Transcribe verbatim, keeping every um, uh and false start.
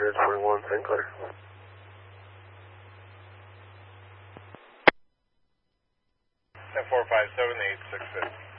Bridge forty-one, Saint Clair. ten four five seven eight six fifty.